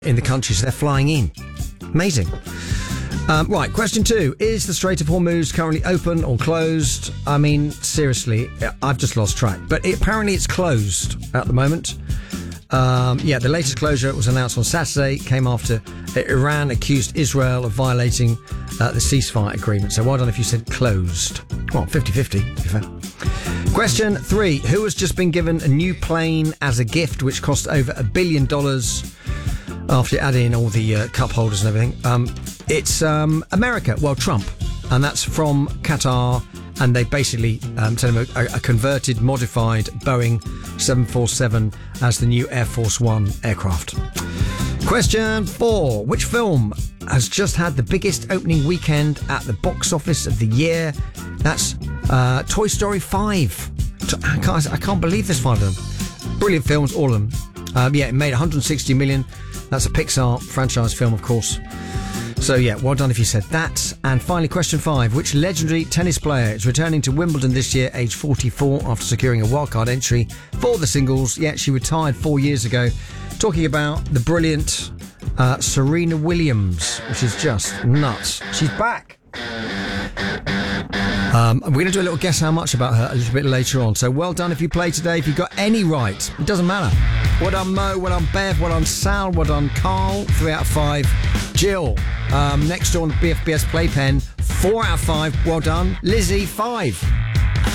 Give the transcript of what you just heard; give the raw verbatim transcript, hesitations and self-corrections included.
in the country, so they're flying in. Amazing. Um, right, question two. Is the Strait of Hormuz currently open or closed? I mean, seriously, I've just lost track. But it, apparently it's closed at the moment. Um, yeah, the latest closure was announced on Saturday. It came after Iran accused Israel of violating uh, the ceasefire agreement. So well done if you said closed. Well, fifty-fifty, to be fair. Question three. Who has just been given a new plane as a gift, which cost over a billion dollars after adding in all the uh, cup holders and everything? Um, it's um, America. Well, Trump. And that's from Qatar. And they basically um, sent him a, a converted, modified Boeing seven forty-seven as the new Air Force One aircraft. Question four. Which film has just had the biggest opening weekend at the box office of the year? That's uh, Toy Story five. I can't, I can't believe there's five of them. Brilliant films, all of them. Um, yeah, it made one hundred sixty million. That's a Pixar franchise film, of course. So, yeah, well done if you said that. And finally, question five. Which legendary tennis player is returning to Wimbledon this year, age forty-four, after securing a wildcard entry for the singles? Yeah, she retired four years ago. Talking about the brilliant uh, Serena Williams, which is just nuts. She's back. Um, we're going to do a little guess how much about her a little bit later on. So well done if you play today. If you got any right, it doesn't matter. Well done, Mo. Well done, Bev. Well done, Sal. Well done, Carl. Three out of five. Jill, um, next door on the B F B S Playpen. Four out of five. Well done. Lizzie, five.